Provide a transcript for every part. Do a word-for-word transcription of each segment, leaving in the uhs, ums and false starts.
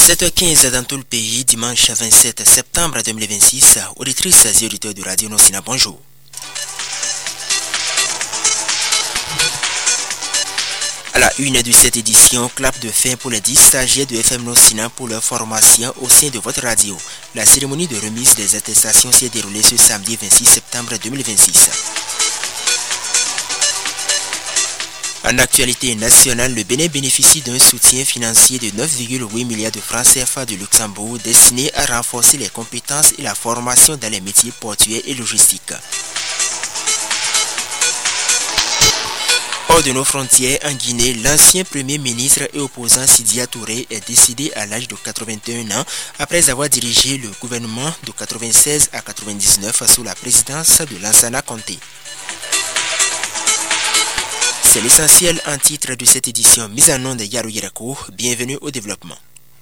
sept heures quinze dans tout le pays, dimanche vingt-sept septembre deux mille vingt-six. Auditrices et auditeurs de Radio Nocina, bonjour. À la une de cette édition, clap de fin pour les dix stagiaires de F M Nocina pour leur formation au sein de votre radio. La cérémonie de remise des attestations s'est déroulée ce samedi vingt-six septembre deux mille vingt-six. En actualité nationale, le Bénin bénéficie d'un soutien financier de neuf virgule huit milliards de francs C F A de Luxembourg destiné à renforcer les compétences et la formation dans les métiers portuaires et logistiques. Hors de nos frontières, en Guinée, l'ancien premier ministre et opposant Sidya Touré est décédé à l'âge de quatre-vingt-un ans après avoir dirigé le gouvernement de quatre-vingt-seize à quatre-vingt-dix-neuf sous la présidence de Lansana Conté. C'est l'essentiel en titre de cette édition mise en nom de Yaro Yerako. Bienvenue au développement.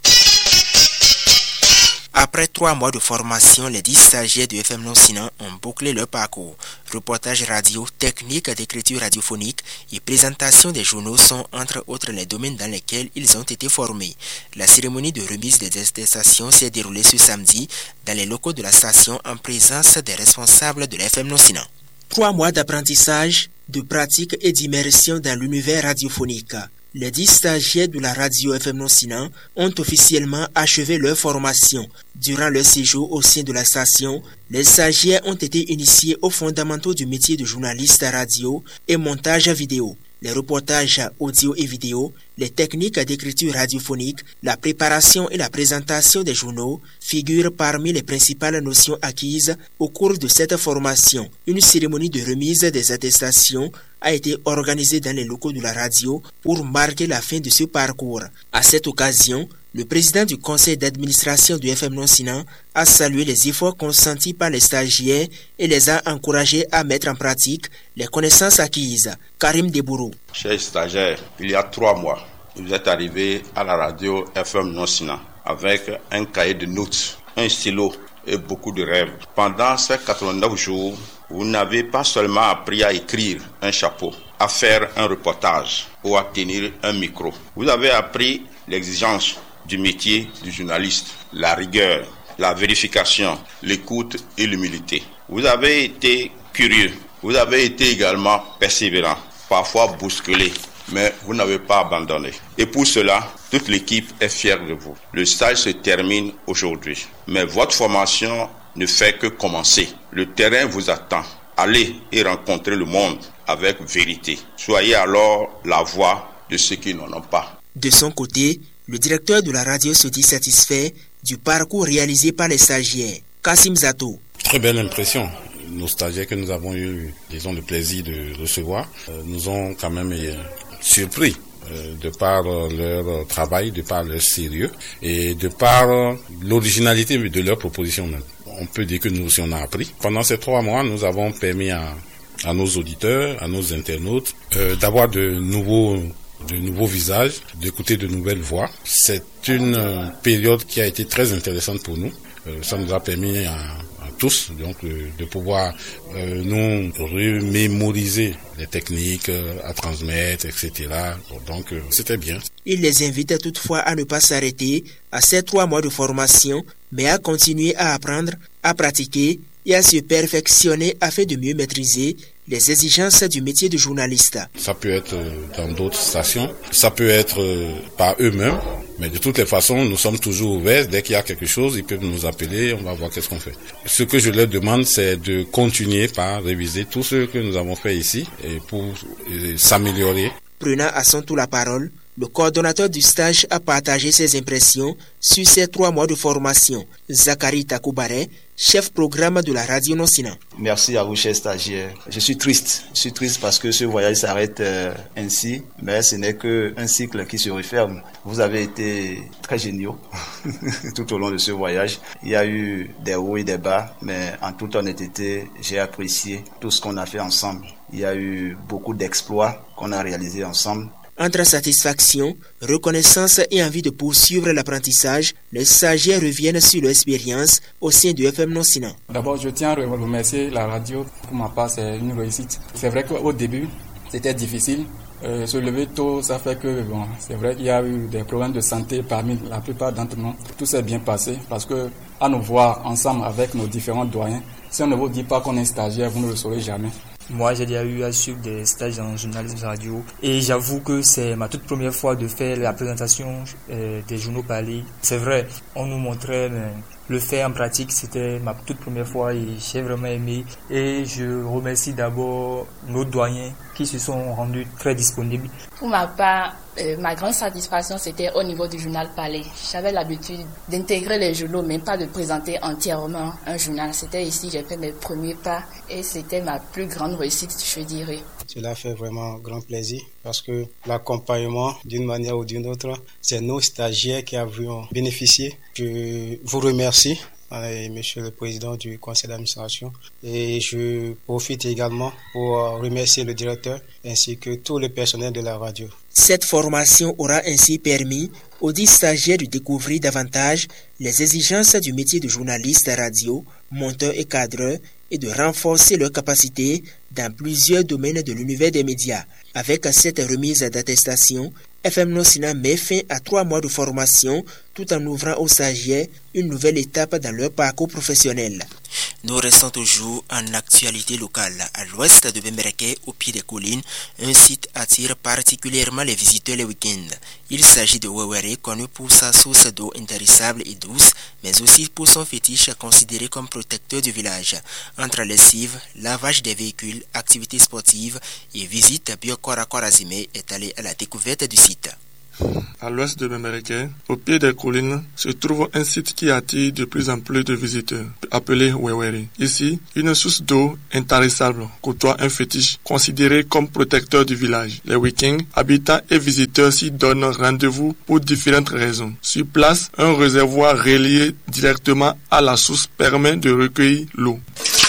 Après trois mois de formation, les dix stagiaires de F M Nocina ont bouclé leur parcours. Reportage radio, technique d'écriture radiophonique et présentation des journaux sont entre autres les domaines dans lesquels ils ont été formés. La cérémonie de remise des attestations s'est déroulée ce samedi dans les locaux de la station en présence des responsables de la F M Nocina. Trois mois d'apprentissage, de pratique et d'immersion dans l'univers radiophonique. Les dix stagiaires de la radio F M Nocina ont officiellement achevé leur formation. Durant leur séjour au sein de la station, les stagiaires ont été initiés aux fondamentaux du métier de journaliste radio et montage vidéo. Les reportages audio et vidéo, les techniques d'écriture radiophonique, la préparation et la présentation des journaux figurent parmi les principales notions acquises au cours de cette formation. Une cérémonie de remise des attestations a été organisée dans les locaux de la radio pour marquer la fin de ce parcours. À cette occasion, le président du conseil d'administration du F M Nocina a salué les efforts consentis par les stagiaires et les a encouragés à mettre en pratique les connaissances acquises. Karim Debourou. Chers stagiaires, il y a trois mois, vous êtes arrivés à la radio F M Nocina avec un cahier de notes, un stylo et beaucoup de rêves. Pendant ces quatre-vingt-neuf jours, vous n'avez pas seulement appris à écrire un chapeau, à faire un reportage ou à tenir un micro. Vous avez appris l'exigence du métier du journaliste, la rigueur, la vérification, l'écoute et l'humilité. Vous avez été curieux, vous avez été également persévérant, parfois bousculé, mais vous n'avez pas abandonné. Et pour cela, toute l'équipe est fière de vous. Le stage se termine aujourd'hui, mais votre formation ne fait que commencer. Le terrain vous attend. Allez et rencontrez le monde avec vérité. Soyez alors la voix de ceux qui n'en ont pas. De son côté, le directeur de la radio se dit satisfait du parcours réalisé par les stagiaires. Kassim Zato. Très belle impression. Nos stagiaires que nous avons eu, disons, le plaisir de recevoir, euh, nous ont quand même euh, surpris euh, de par euh, leur travail, de par leur sérieux et de par euh, l'originalité de leurs propositions même. On peut dire que nous aussi on a appris. Pendant ces trois mois, nous avons permis à, à nos auditeurs, à nos internautes, euh, d'avoir de nouveaux de nouveaux visages, d'écouter de nouvelles voix. C'est une euh, période qui a été très intéressante pour nous. Euh, ça nous a permis à, à tous donc euh, de pouvoir euh, nous remémoriser les techniques euh, à transmettre, et cetera. Donc euh, c'était bien. Il les invite toutefois à ne pas s'arrêter à ces trois mois de formation, mais à continuer à apprendre, à pratiquer et à se perfectionner afin de mieux maîtriser les exigences du métier de journaliste. Ça peut être dans d'autres stations, ça peut être par eux-mêmes, mais de toutes les façons, nous sommes toujours ouverts. Dès qu'il y a quelque chose, ils peuvent nous appeler, on va voir qu'est-ce qu'on fait. Ce que je leur demande, c'est de continuer par réviser tout ce que nous avons fait ici et pour et s'améliorer. Prenant à son tour la parole, le coordonnateur du stage a partagé ses impressions sur ces trois mois de formation. Zachary Takoubare, chef programme de la radio Nocina. Merci à vous, chers stagiaires. Je suis triste. Je suis triste parce que ce voyage s'arrête euh, ainsi, mais ce n'est qu'un cycle qui se referme. Vous avez été très géniaux tout au long de ce voyage. Il y a eu des hauts et des bas, mais en toute honnêteté, j'ai apprécié tout ce qu'on a fait ensemble. Il y a eu beaucoup d'exploits qu'on a réalisés ensemble. Entre satisfaction, reconnaissance et envie de poursuivre l'apprentissage, les stagiaires reviennent sur leur expérience au sein du F M Nocina. D'abord, je tiens à remercier la radio. Pour ma part, c'est une réussite. C'est vrai qu'au début, c'était difficile, Euh, se lever tôt, ça fait que, bon, c'est vrai qu'il y a eu des problèmes de santé parmi la plupart d'entre nous. Tout s'est bien passé parce que, à nous voir ensemble avec nos différents doyens, si on ne vous dit pas qu'on est stagiaire, vous ne le saurez jamais. Moi, j'ai déjà eu à suivre des stages en journalisme radio et j'avoue que c'est ma toute première fois de faire la présentation euh, des journaux parlés. C'est vrai, on nous montrait, mais le faire en pratique, c'était ma toute première fois et j'ai vraiment aimé. Et je remercie d'abord nos doyens qui se sont rendus très disponibles. Pour ma part, euh, ma grande satisfaction, c'était au niveau du journal parlé. J'avais l'habitude d'intégrer les journaux, mais pas de présenter entièrement un journal. C'était ici, j'ai fait mes premiers pas et c'était ma plus grande réussite, je dirais. Cela fait vraiment grand plaisir parce que l'accompagnement, d'une manière ou d'une autre, c'est nos stagiaires qui avons bénéficié. Je vous remercie, Monsieur le Président du Conseil d'administration, et je profite également pour remercier le directeur ainsi que tout le personnel de la radio. Cette formation aura ainsi permis aux dix stagiaires de découvrir davantage les exigences du métier de journaliste radio, monteur et cadreur et de renforcer leurs capacités dans plusieurs domaines de l'univers des médias. Avec cette remise d'attestation, F M Nosina met fin à trois mois de formation tout en ouvrant aux stagiaires une nouvelle étape dans leur parcours professionnel. Nous restons toujours en actualité locale. À l'ouest de Bembereke, au pied des collines, un site attire particulièrement les visiteurs les week-ends. Il s'agit de Wewere, connu pour sa source d'eau intarissable et douce, mais aussi pour son fétiche considéré comme protecteur du village. Entre lessive, lavage des véhicules, activités sportives et visites Biokora Korazime est allé à la découverte du site. À l'ouest de Bembereke, au pied des collines, se trouve un site qui attire de plus en plus de visiteurs, appelé Wewere. Ici, une source d'eau intarissable côtoie un fétiche considéré comme protecteur du village. Les week-ends, habitants et visiteurs s'y donnent rendez-vous pour différentes raisons. Sur place, un réservoir relié directement à la source permet de recueillir l'eau.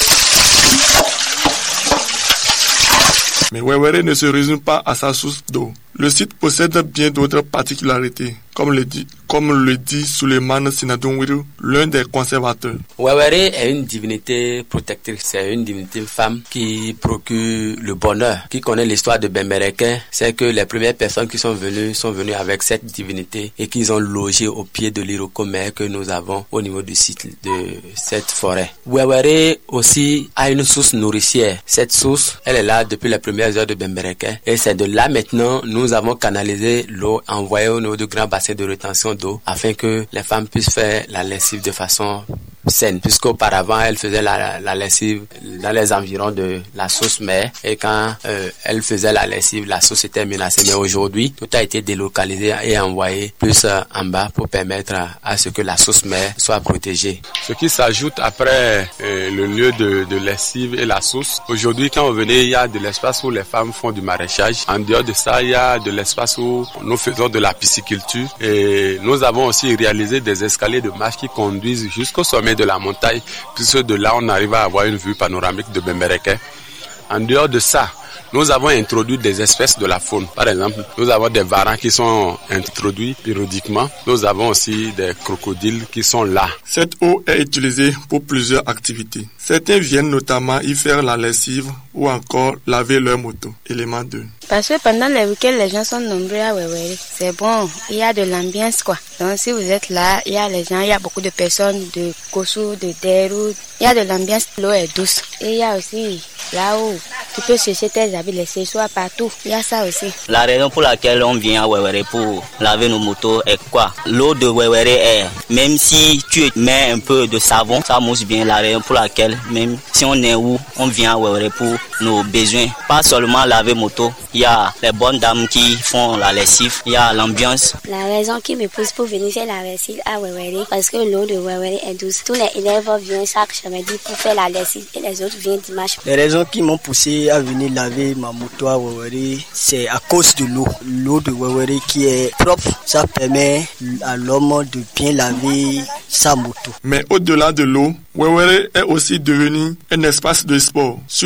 Mais Wewere ne se résume pas à sa source d'eau. Le site possède bien d'autres particularités, comme le dit, comme le dit Suleiman Sinadonwiru, l'un des conservateurs. Wewere est une divinité protectrice, c'est une divinité femme qui procure le bonheur. Qui connaît l'histoire de Bembereke, c'est que les premières personnes qui sont venues sont venues avec cette divinité et qu'ils ont logé au pied de l'Iroko-mer que nous avons au niveau du site de cette forêt. Wewere aussi a une source nourricière. Cette source, elle est là depuis les premières heures de Bembereke et c'est de là maintenant nous Nous avons canalisé l'eau envoyée au niveau du grand bassin de rétention d'eau afin que les femmes puissent faire la lessive de façon saine, puisqu'auparavant elles faisaient la, la lessive dans les environs de la source mère et quand euh, elles faisaient la lessive, la source était menacée. Mais aujourd'hui, tout a été délocalisé et envoyé plus euh, en bas pour permettre à, à ce que la source mère soit protégée. Ce qui s'ajoute après euh, le lieu de, de lessive et la source. Aujourd'hui, quand on venait, il y a de l'espace où les femmes font du maraîchage. En dehors de ça, il y a de l'espace où nous faisons de la pisciculture et nous avons aussi réalisé des escaliers de marche qui conduisent jusqu'au sommet de la montagne, puisque de là on arrive à avoir une vue panoramique de Bembereke. En dehors de ça, nous avons introduit des espèces de la faune. Par exemple, nous avons des varans qui sont introduits périodiquement. Nous avons aussi des crocodiles qui sont là. Cette eau est utilisée pour plusieurs activités. Certains viennent notamment y faire la lessive ou encore laver leur moto. Élément deux. Parce que pendant les week-ends, les gens sont nombreux à Wewere. C'est bon, il y a de l'ambiance quoi. Donc si vous êtes là, il y a les gens, il y a beaucoup de personnes de Kossou, de Derou. Il y a de l'ambiance, l'eau est douce. Et il y a aussi là-haut, tu peux chercher tes habits, les séchoirs partout. Il y a ça aussi. La raison pour laquelle on vient à Wewere pour laver nos motos est quoi? L'eau de Wewere est, même si tu mets un peu de savon, ça mousse bien. La raison pour laquelle, même si on est où, on vient à Wewere pour nos besoins. Pas seulement laver moto, il y a les bonnes dames qui font la lessive, il y a l'ambiance. La raison qui me pousse pour venir faire la lessive à Wewere, parce que l'eau de Wewere est douce. Tous les élèves viennent chaque samedi pour faire la lessive et les autres viennent dimanche. Les raisons qui m'ont poussé à venir laver ma moto à Wewere, c'est à cause de l'eau. L'eau de Wewere qui est propre, ça permet à l'homme de bien laver sa moto. Mais au-delà de l'eau, Wewere est aussi devenu un espace de sport. Sur les escaliers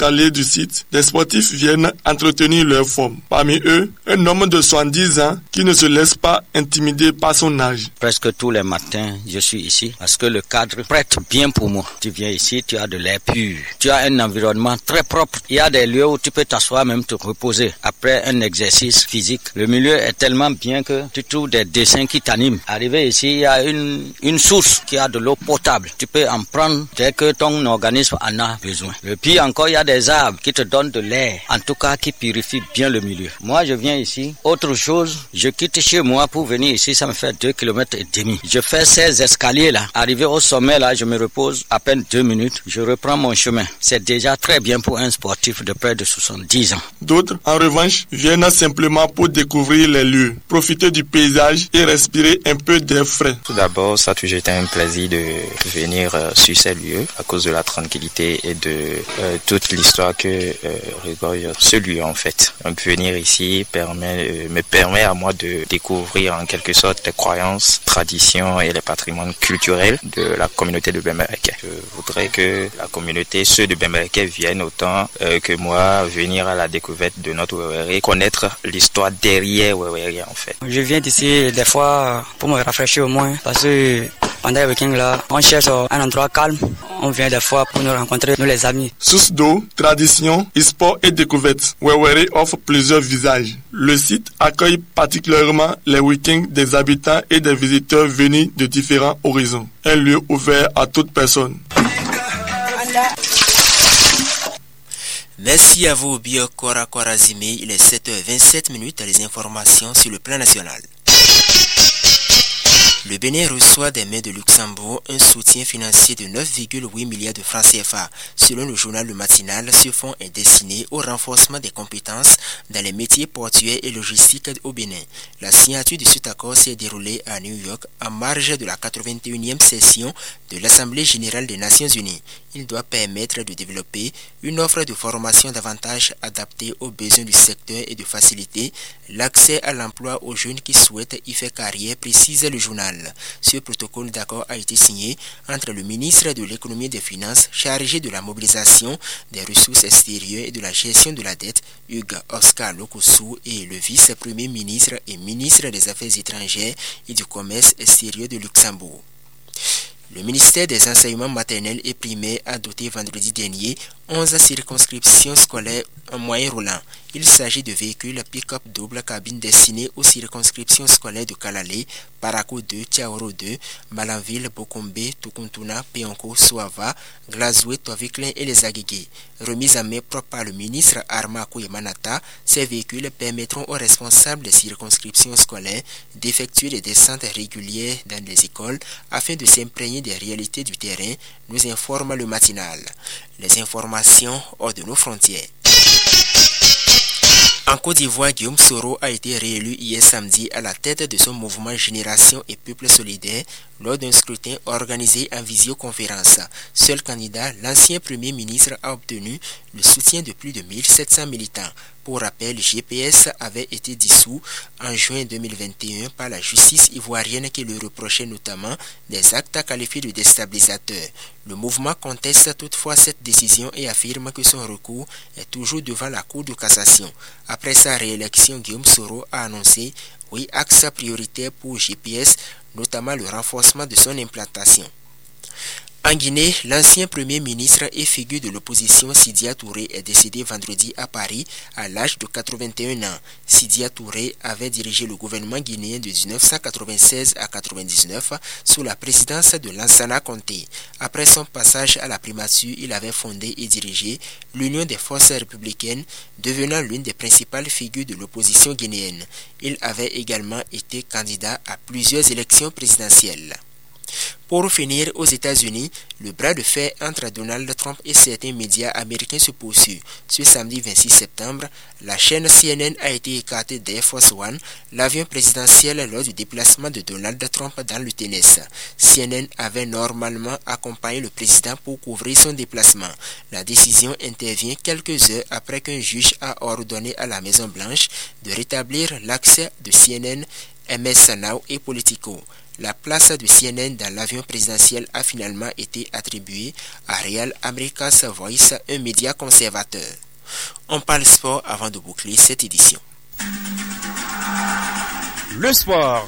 escaliers du site, des sportifs viennent entretenir leur forme. Parmi eux, un homme de soixante-dix ans qui ne se laisse pas intimider par son âge. Presque tous les matins, je suis ici parce que le cadre prête bien pour moi. Tu viens ici, tu as de l'air pur. Tu as un environnement très propre. Il y a des lieux où tu peux t'asseoir, même te reposer après un exercice physique. Le milieu est tellement bien que tu trouves des dessins qui t'animent. Arrivé ici, il y a une, une source qui a de l'eau potable. Tu peux en prendre dès que ton organisme en a besoin. Et puis encore, il y a des arbres qui te donnent de l'air, en tout cas qui purifient bien le milieu. Moi, je viens ici. Autre chose, je quitte chez moi pour venir ici, ça me fait deux kilomètres et demi. Je fais ces escaliers là. Arrivé au sommet là, je me repose à peine deux minutes. Je reprends mon chemin. C'est déjà très bien pour un sportif de près de soixante-dix ans. D'autres, en revanche, viennent simplement pour découvrir les lieux, profiter du paysage et respirer un peu d'air frais. Tout d'abord, ça a toujours été un plaisir de venir euh, sur ces lieux à cause de la tranquillité et de euh, toute l'histoire que euh, regorge ce lieu en fait. Donc, venir ici permet, euh, me permet à moi de découvrir en quelque sorte les croyances, traditions et les patrimoines culturels de la communauté de Bembereke. Je voudrais que la communauté, ceux de Bembereke, viennent autant euh, que moi venir à la découverte de notre Wewere, connaître l'histoire derrière Wewere en fait. Je viens d'ici des fois pour me rafraîchir au moins parce que pendant le week-end là, on cherche un endroit calme. On vient des fois pour nous rencontrer, nous les amis. Source d'eau, tradition, sport et découverte. Wewere offre plusieurs visages. Le site accueille particulièrement les week-ends des habitants et des visiteurs venus de différents horizons. Un lieu ouvert à toute personne. Merci à vous, Bio Kora Korazime. Il est sept heures vingt-sept minutes. Les informations sur le plan national. Le Bénin reçoit des mains de Luxembourg un soutien financier de neuf virgule huit milliards de francs C F A. Selon le journal Le Matinal, ce fonds est destiné au renforcement des compétences dans les métiers portuaires et logistiques au Bénin. La signature de cet accord s'est déroulée à New York en marge de la quatre-vingt-unième session de l'Assemblée générale des Nations unies. Il doit permettre de développer une offre de formation davantage adaptée aux besoins du secteur et de faciliter l'accès à l'emploi aux jeunes qui souhaitent y faire carrière, précise le journal. Ce protocole d'accord a été signé entre le ministre de l'économie et des finances chargé de la mobilisation des ressources extérieures et de la gestion de la dette, Hugues Oscar Lokossou, et le vice-premier ministre et ministre des Affaires étrangères et du commerce extérieur de Luxembourg. Le ministère des enseignements maternels et primaires a doté vendredi dernier onze circonscriptions scolaires en moyen roulant. Il s'agit de véhicules pick-up double cabine destinés aux circonscriptions scolaires de Kalale, Parakou deux, Tiaoro deux, Malanville, Bokombe, Tukuntuna, Peonko, Soava, Glazoué, Toviklen et les Aguigué. Remise en main propre par le ministre Arma Kouyemanata, ces véhicules permettront aux responsables des circonscriptions scolaires d'effectuer des descentes régulières dans les écoles afin de s'imprégner des réalités du terrain, nous informe le matinal. Les informations hors de nos frontières. En Côte d'Ivoire, Guillaume Soro a été réélu hier samedi à la tête de son mouvement Génération et Peuple Solidaire lors d'un scrutin organisé en visioconférence. Seul candidat, l'ancien Premier ministre a obtenu le soutien de plus de mille sept cents militants. Pour rappel, G P S avait été dissous en juin deux mille vingt et un par la justice ivoirienne qui lui reprochait notamment des actes qualifiés de déstabilisateurs. Le mouvement conteste toutefois cette décision et affirme que son recours est toujours devant la Cour de cassation. Après sa réélection, Guillaume Soro a annoncé huit axes prioritaires pour G P S, notamment le renforcement de son implantation. En Guinée, l'ancien premier ministre et figure de l'opposition Sidia Touré est décédé vendredi à Paris à l'âge de quatre-vingt-un ans. Sidia Touré avait dirigé le gouvernement guinéen de mille neuf cent quatre-vingt-seize à quatre-vingt-dix-neuf sous la présidence de Lansana Conté. Après son passage à la primature, il avait fondé et dirigé l'Union des forces républicaines, devenant l'une des principales figures de l'opposition guinéenne. Il avait également été candidat à plusieurs élections présidentielles. Pour finir, aux États-Unis, le bras de fer entre Donald Trump et certains médias américains se poursuit. Ce samedi vingt-six septembre, la chaîne C N N a été écartée d'Air Force One, l'avion présidentiel lors du déplacement de Donald Trump dans le Tennessee. C N N avait normalement accompagné le président pour couvrir son déplacement. La décision intervient quelques heures après qu'un juge a ordonné à la Maison-Blanche de rétablir l'accès de C N N M S Now et Politico. La place du C N N dans l'avion présidentiel a finalement été attribuée à Real America's Voice, un média conservateur. On parle sport avant de boucler cette édition. Le sport.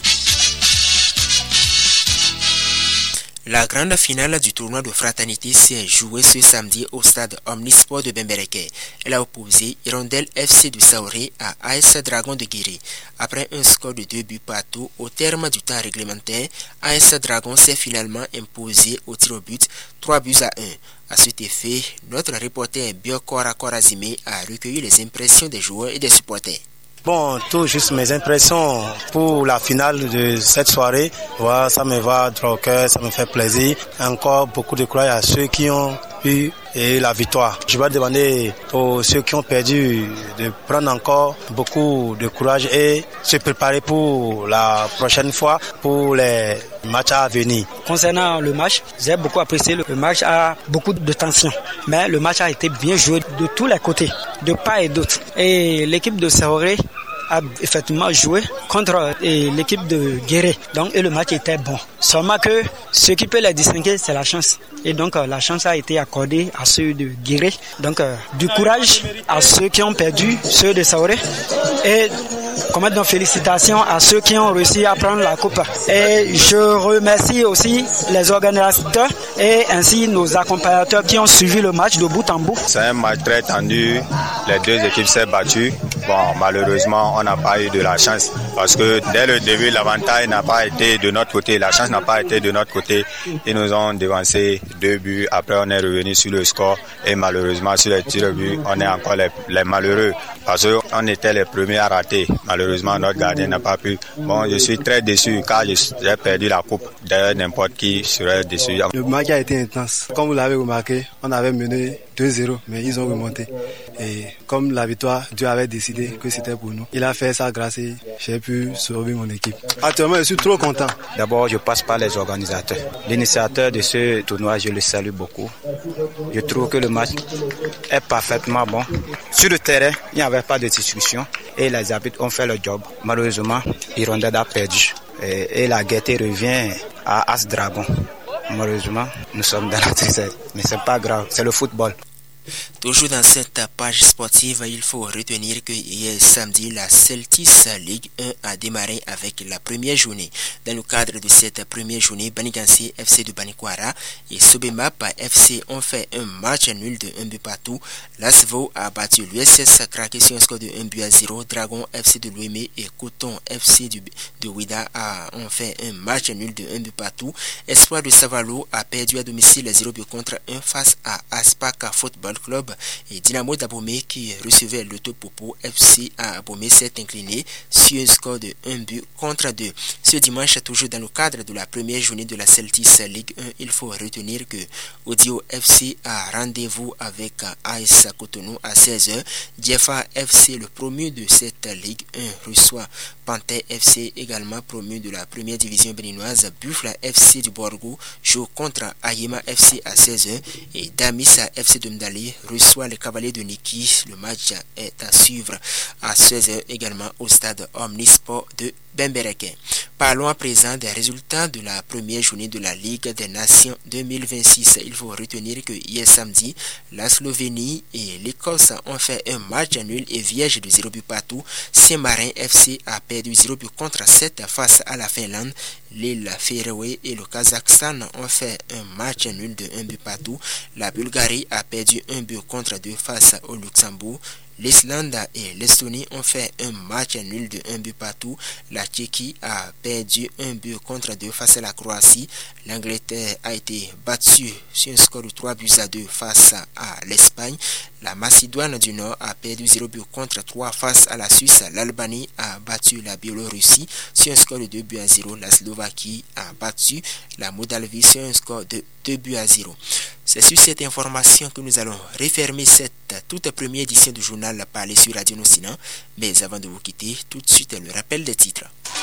La grande finale du tournoi de fraternité s'est jouée ce samedi au stade Omnisport de Bembereke. Elle a opposé Hirondelle F C du Saoré à A S Dragon de Guéret. Après un score de deux buts partout au terme du temps réglementaire, A S Dragon s'est finalement imposé au tir au but trois buts à un. À cet effet, notre reporter Biokora Korazime a recueilli les impressions des joueurs et des supporters. Bon, tout juste mes impressions pour la finale de cette soirée. Voilà, ça me va droit au cœur, ça me fait plaisir. Encore beaucoup de courage à ceux qui ont eu et la victoire. Je vais demander aux ceux qui ont perdu de prendre encore beaucoup de courage et se préparer pour la prochaine fois, pour les matchs à venir. Concernant le match, j'ai beaucoup apprécié. Le match a beaucoup de tension, mais le match a été bien joué de tous les côtés, de part et d'autre. Et l'équipe de Saoré a effectivement joué contre l'équipe de Guéret. Donc, et le match était bon. Seulement que ce qui peut les distinguer, c'est la chance. Et donc, la chance a été accordée à ceux de Guéret. Donc, du courage à ceux qui ont perdu, ceux de Saoré. Et comment donc félicitations à ceux qui ont réussi à prendre la coupe. Et je remercie aussi les organisateurs et ainsi nos accompagnateurs qui ont suivi le match de bout en bout. C'est un match très tendu. Les deux équipes s'est battues. Bon, malheureusement, on n'a pas eu de la chance parce que dès le début, l'avantage n'a pas été de notre côté. La chance n'a pas été de notre côté. Ils nous ont devancé deux buts. Après, on est revenu sur le score et malheureusement, sur les tirs au but, on est encore les, les malheureux parce qu'on était les premiers à rater. Malheureusement, notre gardien n'a pas pu. Bon, je suis très déçu car j'ai perdu la coupe. D'ailleurs, n'importe qui serait déçu. Le match a été intense. Comme vous l'avez remarqué, on avait mené deux zéro, mais ils ont remonté. Et comme la victoire, Dieu avait décidé que c'était pour nous. Il a fait ça grâce et j'ai pu sauver mon équipe. Actuellement, je suis trop content. D'abord, je passe par les organisateurs. L'initiateur de ce tournoi, je le salue beaucoup. Je trouve que le match est parfaitement bon. Sur le terrain, il n'y avait pas de discussion et les arbitres ont fait le job. Malheureusement, Hirondelle a perdu et, et la gaieté revient à As Dragon. Malheureusement, nous sommes dans la tristesse, mais c'est pas grave, c'est le football. Toujours dans cette page sportive, il faut retenir que hier samedi, la Celtics Ligue un a démarré avec la première journée. Dans le cadre de cette première journée, Banigansi F C de Banikwara et Sobemap F C ont fait un match nul de un but partout. Lasvo a battu l'U S S craqué sur un score de un but à zéro. Dragon F C de Louémé et Coton F C de Ouida ont fait un match nul de un but partout. Espoir de Savalo a perdu à domicile zéro but contre un face à Aspac Football Club et Dynamo d'Abomey qui recevait l'Autopopo F C à Abomey s'est incliné sur un score de un but contre deux. Ce dimanche, toujours dans le cadre de la première journée de la Celtics Ligue un, il faut retenir que Audio F C a rendez-vous avec A S Cotonou à seize heures. Diefa F C, le promu de cette Ligue un, reçoit Panthère F C, également promu de la première division béninoise. Buffla F C du Borgo joue contre Ayema F C à seize heures et Damisa F C de Mdali reçoit les Cavaliers de Niki. Le match est à suivre à seize heures également au stade Omnisport de Bembereke. Parlons à présent des résultats de la première journée de la Ligue des Nations deux mille vingt-six. Il faut retenir que hier samedi, la Slovénie et l'Écosse ont fait un match nul et vierge de zéro but partout. Saint-Marin F C a perdu zéro but contre sept face à la Finlande. L'île Féroé et le Kazakhstan ont fait un match nul de un but partout. La Bulgarie a perdu un but contre deux face au Luxembourg. L'Islande et l'Estonie ont fait un match nul de un but partout. La Tchéquie a perdu un but contre deux face à la Croatie. L'Angleterre a été battue sur un score de trois buts à deux face à l'Espagne. La Macédoine du Nord a perdu zéro but contre trois face à la Suisse. L'Albanie a battu la Biélorussie sur un score de deux buts à zéro. La Slovaquie a battu la Moldavie sur un score de deux buts à zéro. C'est sur cette information que nous allons refermer cette toute première édition du journal Parler sur Radio Nocina. Mais avant de vous quitter, tout de suite le rappel des titres.